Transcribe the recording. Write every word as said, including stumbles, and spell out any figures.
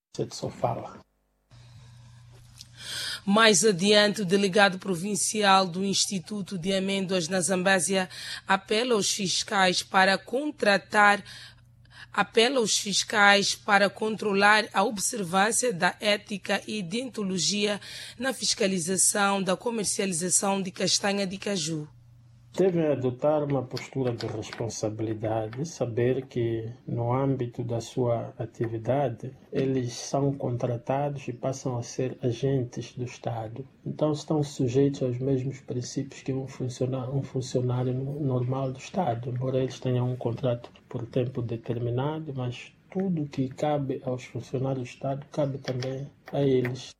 Você só fala. Mais adiante, o delegado provincial do Instituto de Amêndoas na Zambésia apela aos fiscais para contratar apela aos fiscais para controlar a observância da ética e deontologia na fiscalização da comercialização de castanha de caju. Devem adotar uma postura de responsabilidade, saber que no âmbito da sua atividade eles são contratados e passam a ser agentes do Estado. Então estão sujeitos aos mesmos princípios que um funcionário, um funcionário normal do Estado, embora eles tenham um contrato por tempo determinado, mas tudo que cabe aos funcionários do Estado cabe também a eles.